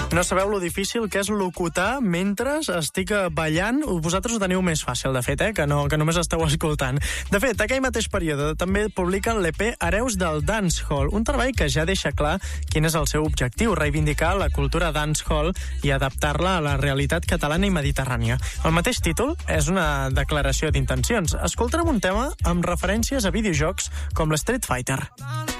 No sabeu lo difícil que és locutar mentre estic ballant? Vosaltres ho teniu més fàcil, de fet, que només esteu escoltant. De fet, aquell mateix període també publiquen l'EP Hereus del Dancehall, un treball que ja deixa clar quin és el seu objectiu, reivindicar la cultura dancehall i adaptar-la a la realitat catalana i mediterrània. El mateix títol és una declaració d'intencions. Escoltarem un tema amb referències a videojocs com l'Street Fighter.